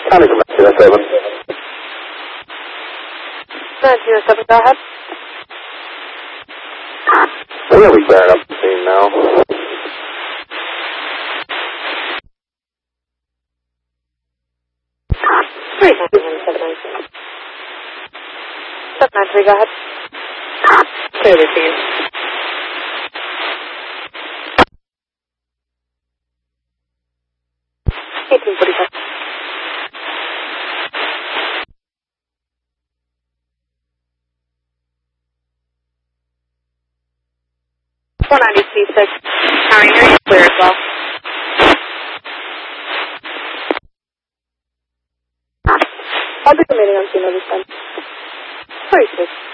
County from 907. 907, go ahead. Really burn up the scene now. Three, 793, go ahead. Clear the scene. C6, County, area clear as well. I'll be committing on scene this time. 36.